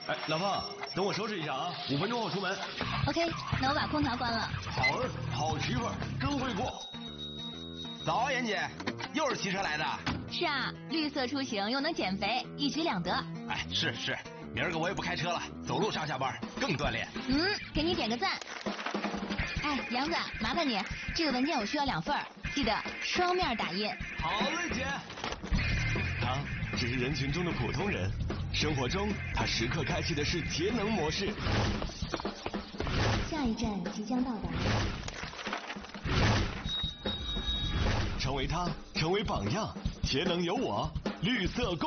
哎，老婆，等我收拾一下啊，5分钟后出门。 OK， 那我把空调关了。 好儿，好媳妇儿，真会过。 早，妍姐，又是骑车来的。 是啊，绿色出行又能减肥，一举两得。 哎，是，明儿个我也不开车了，走路上下班更锻炼。 给你点个赞。哎，杨子，麻烦你，这个文件我需要2份，记得双面打印。 好嘞，姐。他只是人群中的普通人，生活中他时刻开启的是节能模式。 下一站即将到达。 成为他，成为榜样，节能有我，绿色共。